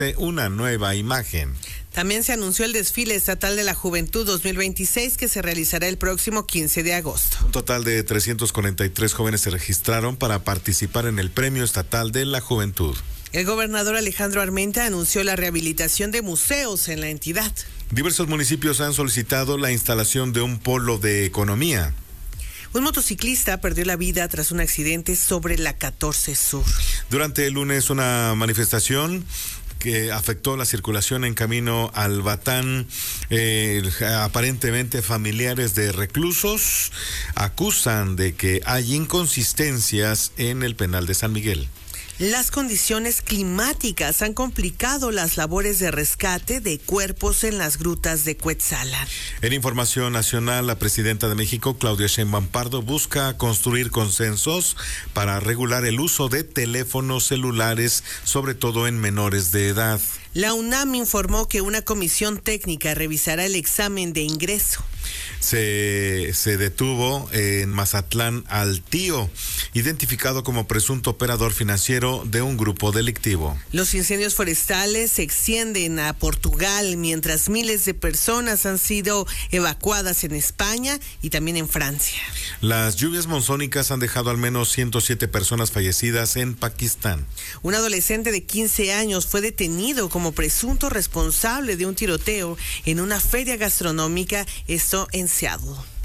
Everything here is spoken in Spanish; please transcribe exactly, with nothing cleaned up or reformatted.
una nueva imagen. También se anunció el desfile estatal de la Juventud dos mil veintiséis que se realizará el próximo quince de agosto. Un total de trescientos cuarenta y tres jóvenes se registraron para participar en el Premio Estatal de la Juventud. El gobernador Alejandro Armenta anunció la rehabilitación de museos en la entidad. Diversos municipios han solicitado la instalación de un polo de economía. Un motociclista perdió la vida tras un accidente sobre la catorce Sur. Durante el lunes, una manifestación que afectó la circulación en camino al Batán. Eh, aparentemente familiares de reclusos acusan de que hay inconsistencias en el penal de San Miguel. Las condiciones climáticas han complicado las labores de rescate de cuerpos en las grutas de Cuetzalan. En información nacional, la presidenta de México, Claudia Sheinbaum Pardo, busca construir consensos para regular el uso de teléfonos celulares, sobre todo en menores de edad. La UNAM informó que una comisión técnica revisará el examen de ingreso. Se, se detuvo en Mazatlán al tío, identificado como presunto operador financiero de un grupo delictivo. Los incendios forestales se extienden a Portugal, mientras miles de personas han sido evacuadas en España y también en Francia. Las lluvias monzónicas han dejado al menos ciento siete personas fallecidas en Pakistán. Un adolescente de quince años fue detenido como presunto responsable de un tiroteo en una feria gastronómica, esto en Seattle.